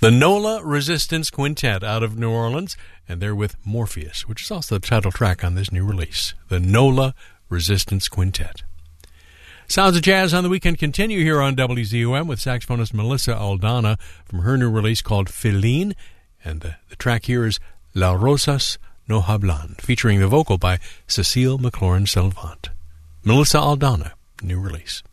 The NOLA Resistance Quintet out of New Orleans, and they're with Morpheus, which is also the title track on this new release. The NOLA Resistance Quintet. Sounds of Jazz on the Weekend continue here on WZOM with saxophonist Melissa Aldana from her new release called Feline, and the track here is La Rosas No Hablan, featuring the vocal by Cecile McLaurin-Salvant. Melissa Aldana, new release.